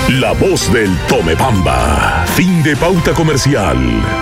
La voz del Tomebamba. Fin de pauta comercial.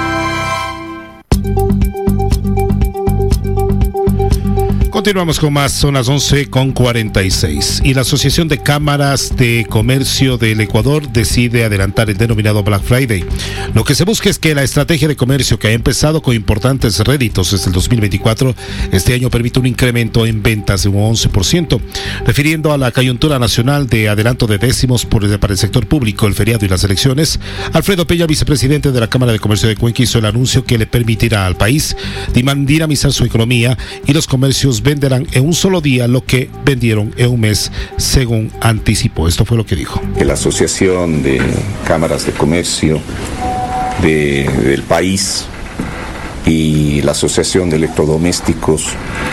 Continuamos con más, son las 11:46 y la Asociación de Cámaras de Comercio del Ecuador decide adelantar el denominado Black Friday. Lo que se busca es que la estrategia de comercio, que ha empezado con importantes réditos desde el 2024, este año permite un incremento en ventas de un 11%. Refiriendo a la coyuntura nacional de adelanto de décimos para el sector público, el feriado y las elecciones, Alfredo Peña, vicepresidente de la Cámara de Comercio de Cuenca, hizo el anuncio que le permitirá al país dinamizar su economía y los comercios venderán en un solo día lo que vendieron en un mes, según anticipó. Esto fue lo que dijo. La Asociación de Cámaras de Comercio del país y la Asociación de Electrodomésticos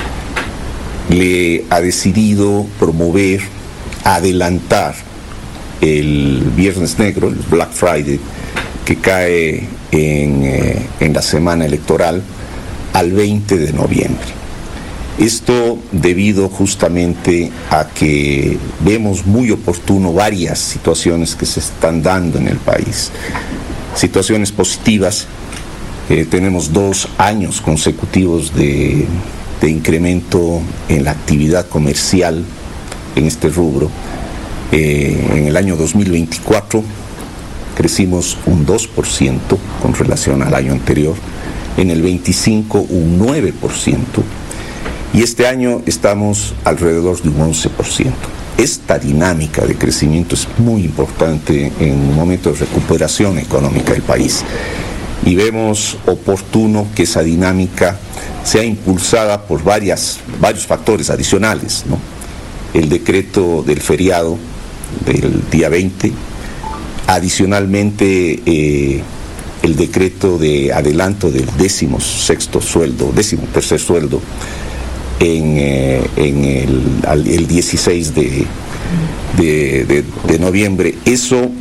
le ha decidido promover, adelantar el Viernes Negro, el Black Friday, que cae en la semana electoral, al 20 de noviembre. Esto debido justamente a que vemos muy oportuno varias situaciones que se están dando en el país. Situaciones positivas, tenemos 2 años consecutivos de incremento en la actividad comercial en este rubro. En el año 2024 crecimos un 2% con relación al año anterior, en el 25 un 9%. Y este año estamos alrededor de un 11%. Esta dinámica de crecimiento es muy importante en un momento de recuperación económica del país. Y vemos oportuno que esa dinámica sea impulsada por varios factores adicionales, ¿no? El decreto del feriado del día 20, adicionalmente el decreto de adelanto del 13º sueldo, en el 16 de noviembre. Eso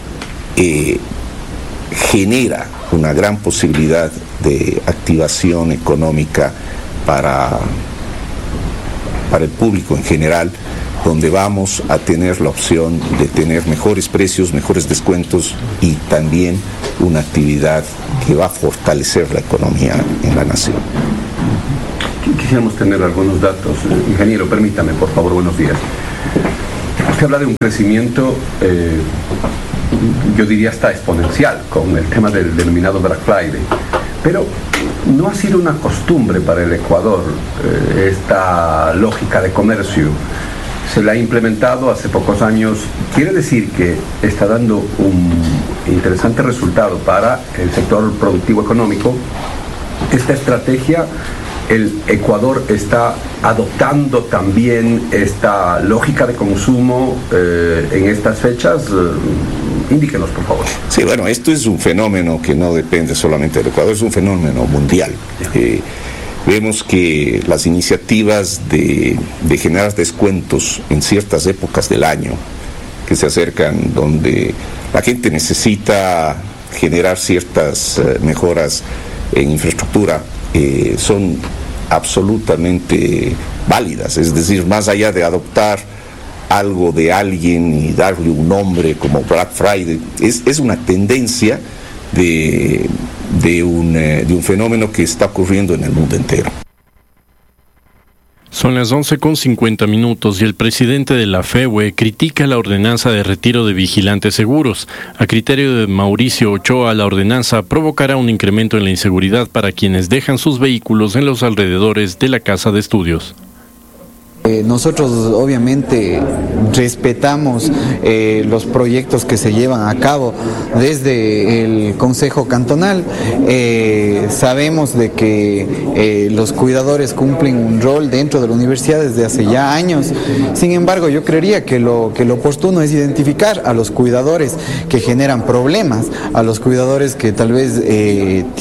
genera una gran posibilidad de activación económica para el público en general, donde vamos a tener la opción de tener mejores precios, mejores descuentos y también una actividad que va a fortalecer la economía en la nación. Quisiéramos tener algunos datos. Ingeniero, permítame, por favor, buenos días. Usted habla de un crecimiento, yo diría hasta exponencial, con el tema del denominado Black Friday. Pero no ha sido una costumbre para el Ecuador esta lógica de comercio. Se la ha implementado hace pocos años. Quiere decir que está dando un interesante resultado para el sector productivo económico. Esta estrategia, el Ecuador está adoptando también esta lógica de consumo en estas fechas. Indíquenos, por favor. Sí, bueno, esto es un fenómeno que no depende solamente del Ecuador, es un fenómeno mundial. Vemos que las iniciativas de generar descuentos en ciertas épocas del año que se acercan, donde la gente necesita generar ciertas mejoras en infraestructura, son absolutamente válidas. Es decir, más allá de adoptar algo de alguien y darle un nombre como Black Friday, es una tendencia de un fenómeno que está ocurriendo en el mundo entero. Son las 11:50 y el presidente de la FEWE critica la ordenanza de retiro de vigilantes seguros. A criterio de Mauricio Ochoa, la ordenanza provocará un incremento en la inseguridad para quienes dejan sus vehículos en los alrededores de la casa de estudios. Nosotros obviamente respetamos los proyectos que se llevan a cabo desde el Consejo Cantonal. Sabemos de que los cuidadores cumplen un rol dentro de la universidad desde hace ya años. Sin embargo, yo creería que lo oportuno es identificar a los cuidadores que generan problemas, a los cuidadores que tal vez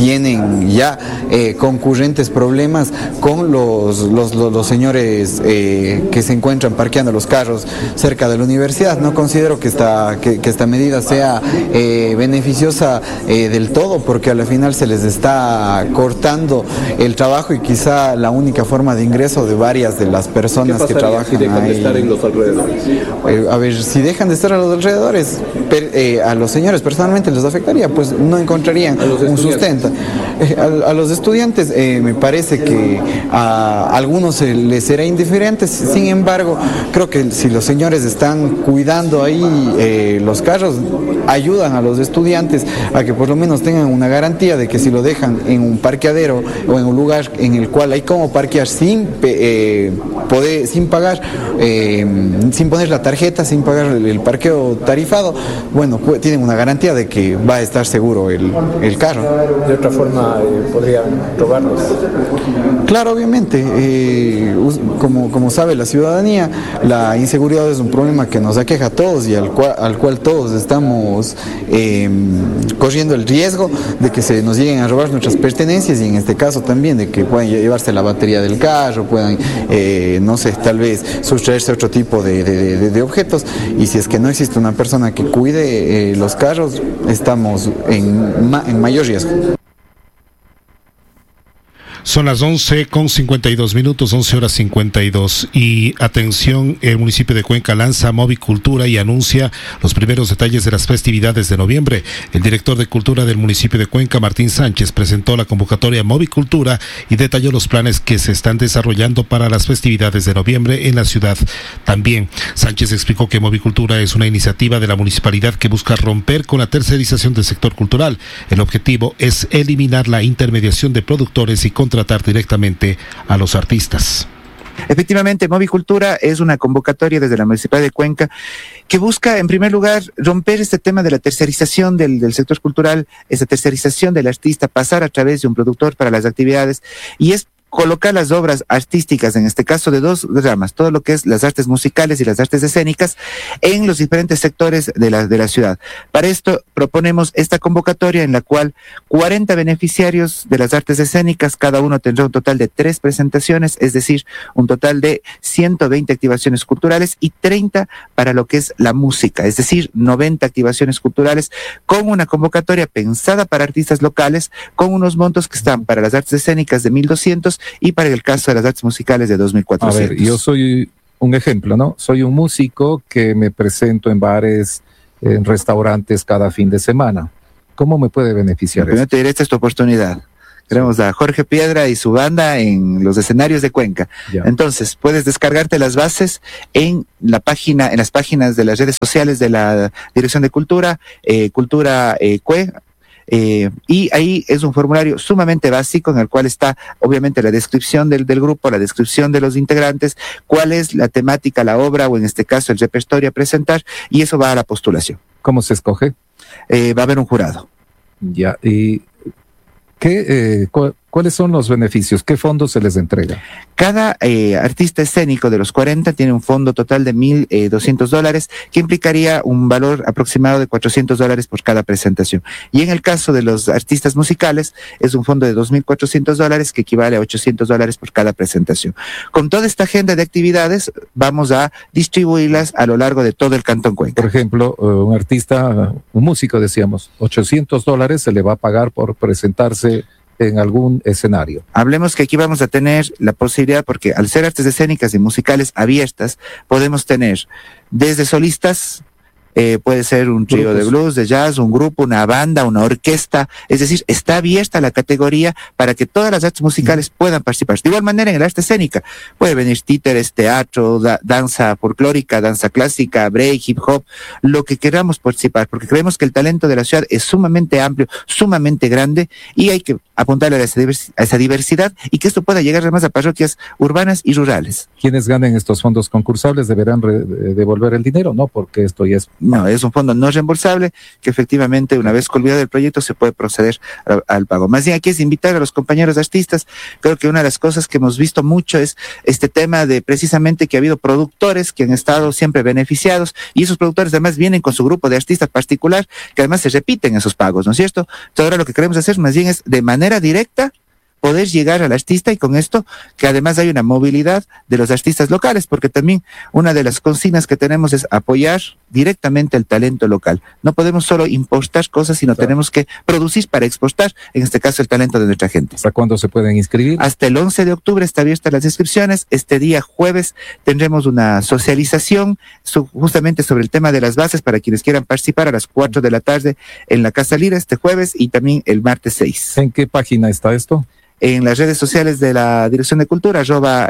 tienen ya concurrentes problemas con los señores que se encuentran parqueando los carros cerca de la universidad. No considero que esta medida sea beneficiosa del todo, porque al final se les está cortando el trabajo y quizá la única forma de ingreso de varias de las personas que trabajan si dejan ahí. de estar en los alrededores? A ver, si dejan de estar a los alrededores, a los señores personalmente les afectaría, pues no encontrarían un sustento. A los estudiantes me parece que a algunos les será indiferente. Sin embargo, creo que si los señores están cuidando ahí los carros, ayudan a los estudiantes a que por lo menos tengan una garantía de que si lo dejan en un parqueadero o en un lugar en el cual hay como parquear sin pagar, sin poner la tarjeta, sin pagar el parqueo tarifado, bueno, tienen una garantía de que va a estar seguro el carro. De otra forma podrían robarlos. Claro, obviamente, como sabe la ciudadanía, la inseguridad es un problema que nos aqueja a todos y al cual todos estamos corriendo el riesgo de que se nos lleguen a robar nuestras pertenencias, y en este caso también de que puedan llevarse la batería del carro, puedan, no sé, tal vez sustraerse otro tipo de objetos, y si es que no existe una persona que cuide los carros, estamos en mayor riesgo. Son las 11:52, 11:52. Y atención, el municipio de Cuenca lanza Movicultura y anuncia los primeros detalles de las festividades de noviembre. El director de Cultura del municipio de Cuenca, Martín Sánchez, presentó la convocatoria Movicultura y detalló los planes que se están desarrollando para las festividades de noviembre en la ciudad. También, Sánchez explicó que Movicultura es una iniciativa de la municipalidad que busca romper con la tercerización del sector cultural. El objetivo es eliminar la intermediación de productores y contratar directamente a los artistas. Efectivamente, Movicultura es una convocatoria desde la Municipalidad de Cuenca que busca, en primer lugar, romper este tema de la tercerización del sector cultural, esa tercerización del artista, pasar a través de un productor para las actividades, y es colocar las obras artísticas, en este caso de dos ramas, todo lo que es las artes musicales y las artes escénicas, en los diferentes sectores de la ciudad. Para esto proponemos esta convocatoria en la cual 40 beneficiarios de las artes escénicas, cada uno tendrá un total de 3 presentaciones, es decir, un total de 120 activaciones culturales, y 30 para lo que es la música, es decir, 90 activaciones culturales, con una convocatoria pensada para artistas locales, con unos montos que están para las artes escénicas de 1.200 y para el caso de las artes musicales de 2.400. A ver, yo soy un ejemplo, ¿no? Soy un músico que me presento en bares, en restaurantes cada fin de semana. ¿Cómo me puede beneficiar eso? Primero te diré, esta es tu oportunidad. Queremos a Jorge Piedra y su banda en los escenarios de Cuenca. Ya. Entonces, puedes descargarte las bases en las páginas de las redes sociales de la Dirección de Cultura, Cultura CUE. Y ahí es un formulario sumamente básico en el cual está obviamente la descripción del grupo, la descripción de los integrantes, cuál es la temática, la obra, o en este caso el repertorio a presentar, y eso va a la postulación. ¿Cómo se escoge? Va a haber un jurado. Ya, y ¿cuáles son los beneficios? ¿Qué fondos se les entrega? Cada artista escénico de los 40 tiene un fondo total de $1,200, que implicaría un valor aproximado de $400 por cada presentación. Y en el caso de los artistas musicales, es un fondo de $2,400, que equivale a $800 por cada presentación. Con toda esta agenda de actividades, vamos a distribuirlas a lo largo de todo el Cantón Cuenca. Por ejemplo, un artista, un músico, decíamos, $800 se le va a pagar por presentarse en algún escenario. Hablemos que aquí vamos a tener la posibilidad, porque al ser artes escénicas y musicales abiertas, podemos tener desde solistas, puede ser un trío de blues, de jazz, un grupo, una banda, una orquesta, es decir, está abierta la categoría para que todas las artes musicales puedan participar. De igual manera, en el arte escénica puede venir títeres, teatro, danza folclórica, danza clásica, break, hip hop, lo que queramos participar, porque creemos que el talento de la ciudad es sumamente amplio, sumamente grande, y hay que apuntarle a esa diversidad, y que esto pueda llegar además a parroquias urbanas y rurales. Quienes ganen estos fondos concursables deberán devolver el dinero, ¿no? Porque esto ya es... No, es un fondo no reembolsable, que efectivamente una vez culminado el proyecto se puede proceder al pago. Más bien aquí es invitar a los compañeros artistas. Creo que una de las cosas que hemos visto mucho es este tema de precisamente que ha habido productores que han estado siempre beneficiados, y esos productores además vienen con su grupo de artistas particular, que además se repiten esos pagos, ¿no es cierto? Entonces ahora lo que queremos hacer más bien es de manera directa poder llegar al artista y con esto que además hay una movilidad de los artistas locales, porque también una de las consignas que tenemos es apoyar directamente el talento local. No podemos solo importar cosas, sino tenemos que producir para exportar, en este caso el talento de nuestra gente. ¿Hasta cuándo se pueden inscribir? Hasta el 11 de octubre está abierta las inscripciones. Este día jueves tendremos una socialización justamente sobre el tema de las bases para quienes quieran participar a las 4 de la tarde en la Casa Lira este jueves y también el martes 6. ¿En qué página está esto? En las redes sociales de la Dirección de Cultura,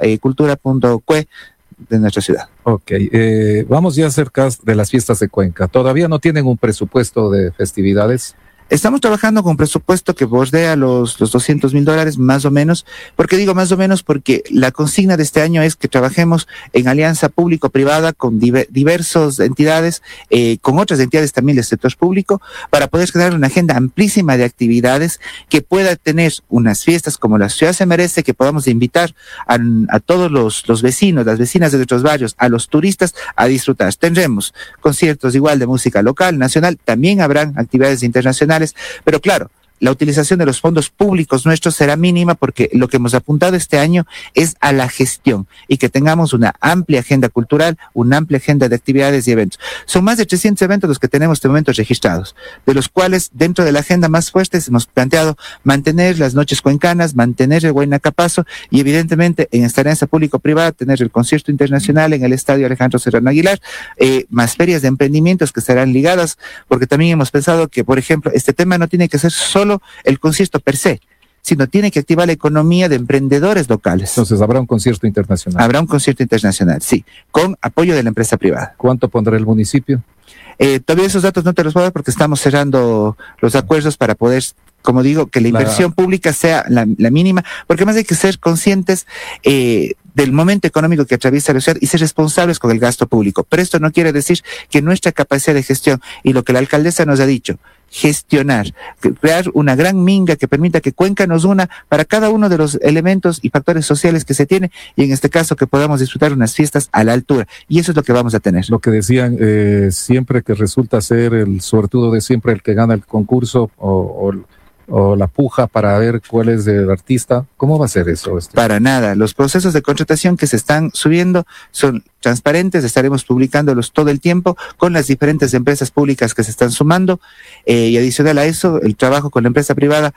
@cultura.cue de nuestra ciudad. Ok, vamos ya cerca de las fiestas de Cuenca. ¿Todavía no tienen un presupuesto de festividades? Estamos trabajando con un presupuesto que bordea los $200,000 más o menos. ¿Por qué digo más o menos? Porque la consigna de este año es que trabajemos en alianza público-privada con diversas entidades, con otras entidades también del sector público, para poder generar una agenda amplísima de actividades que pueda tener unas fiestas como la ciudad se merece, que podamos invitar a todos los vecinos, las vecinas de nuestros barrios, a los turistas a disfrutar. Tendremos conciertos igual de música local, nacional, también habrán actividades internacionales. Pero claro, la utilización de los fondos públicos nuestros será mínima porque lo que hemos apuntado este año es a la gestión y que tengamos una amplia agenda cultural, una amplia agenda de actividades y eventos. Son más de 300 eventos los que tenemos en este momento registrados, de los cuales dentro de la agenda más fuerte hemos planteado mantener las noches cuencanas, mantener el Huayna Capazo y evidentemente en esta alianza público-privada tener el concierto internacional en el Estadio Alejandro Serrano Aguilar, más ferias de emprendimientos que estarán ligadas, porque también hemos pensado que, por ejemplo, este tema no tiene que ser solo el concierto per se, sino tiene que activar la economía de emprendedores locales. Entonces, ¿habrá un concierto internacional? Habrá un concierto internacional, sí, con apoyo de la empresa privada. ¿Cuánto pondrá el municipio? Todavía esos datos no te los puedo dar porque estamos cerrando los acuerdos para poder, como digo, que la inversión pública sea la mínima, porque además hay que ser conscientes del momento económico que atraviesa la ciudad y ser responsables con el gasto público. Pero esto no quiere decir que nuestra capacidad de gestión y lo que la alcaldesa nos ha dicho, gestionar, crear una gran minga que permita que Cuenca nos una para cada uno de los elementos y factores sociales que se tiene y en este caso que podamos disfrutar unas fiestas a la altura. Y eso es lo que vamos a tener. Lo que decían, siempre que resulta ser el suertudo de siempre el que gana el concurso o la puja para ver cuál es el artista, ¿cómo va a ser eso? Para nada, los procesos de contratación que se están subiendo son transparentes, estaremos publicándolos todo el tiempo con las diferentes empresas públicas que se están sumando y adicional a eso, el trabajo con la empresa privada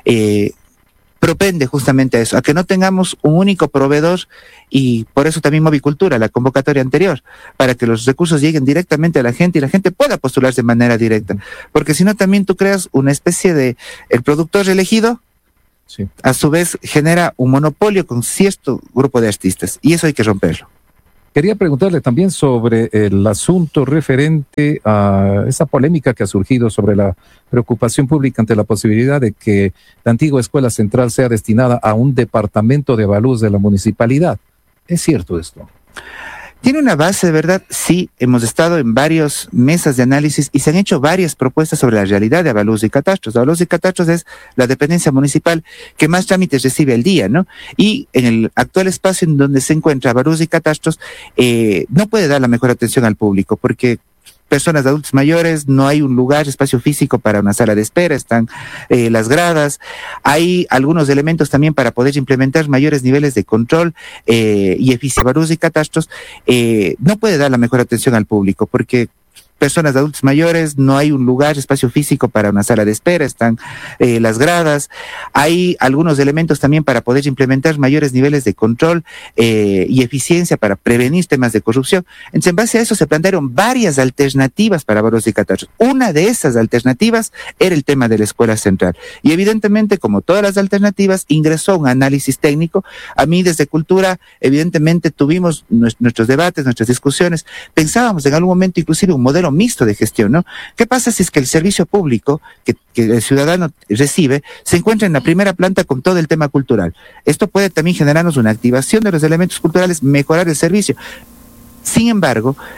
propende justamente a eso, a que no tengamos un único proveedor y por eso también Movicultura, la convocatoria anterior, para que los recursos lleguen directamente a la gente y la gente pueda postularse de manera directa, porque si no también tú creas una especie de el productor elegido, sí, a su vez genera un monopolio con cierto grupo de artistas y eso hay que romperlo. Quería preguntarle también sobre el asunto referente a esa polémica que ha surgido sobre la preocupación pública ante la posibilidad de que la antigua Escuela Central sea destinada a un departamento de evalúos de la municipalidad. ¿Es cierto esto? ¿Tiene una base de verdad? Sí, hemos estado en varias mesas de análisis y se han hecho varias propuestas sobre la realidad de Avalúos y Catastros. Avalúos y Catastros es la dependencia municipal que más trámites recibe al día, ¿no? Y en el actual espacio en donde se encuentra Avalúos y Catastros, no puede dar la mejor atención al público porque personas de adultos mayores, no hay un lugar, espacio físico para una sala de espera, están las gradas, hay algunos elementos también para poder implementar mayores niveles de control y eficiencia. Avalúos y Catastros no puede dar la mejor atención al público porque personas de adultos mayores, no hay un lugar, espacio físico para una sala de espera, están las gradas, hay algunos elementos también para poder implementar mayores niveles de control y eficiencia para prevenir temas de corrupción. Entonces, en base a eso se plantearon varias alternativas para Avalúos y Catastros. Una de esas alternativas era el tema de la Escuela Central. Y evidentemente, como todas las alternativas, ingresó un análisis técnico. A mí, desde Cultura, evidentemente tuvimos nuestros debates, nuestras discusiones. Pensábamos en algún momento inclusive un modelo mixto de gestión, ¿no? ¿Qué pasa si es que el servicio público que el ciudadano recibe se encuentra en la primera planta con todo el tema cultural? Esto puede también generarnos una activación de los elementos culturales, mejorar el servicio. Sin embargo,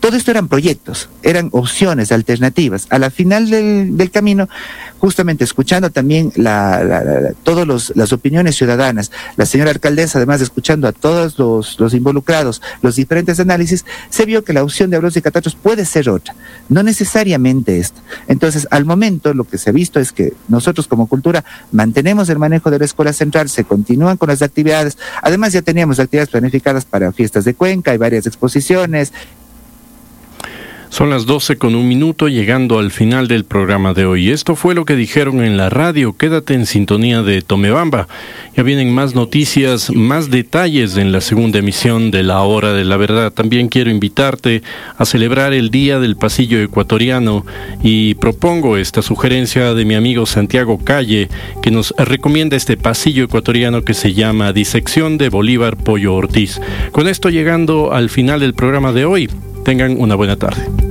Todo esto eran proyectos, eran opciones, alternativas. A la final del camino, justamente escuchando también todas las opiniones ciudadanas, la señora alcaldesa, además de escuchando a todos los involucrados, los diferentes análisis, se vio que la opción de Abruzos y Catachos puede ser otra, no necesariamente esta. Entonces, al momento, lo que se ha visto es que nosotros como cultura mantenemos el manejo de la escuela central, se continúan con las actividades, además ya teníamos actividades planificadas para fiestas de Cuenca, hay varias exposiciones. Son las 12:01, llegando al final del programa de hoy. Esto fue lo que dijeron en la radio. Quédate en sintonía de Tomebamba. Ya vienen más noticias, más detalles en la segunda emisión de La Hora de la Verdad. También quiero invitarte a celebrar el Día del Pasillo Ecuatoriano y propongo esta sugerencia de mi amigo Santiago Calle, que nos recomienda este pasillo ecuatoriano que se llama Disección de Bolívar Pollo Ortiz. Con esto llegando al final del programa de hoy. Tengan una buena tarde.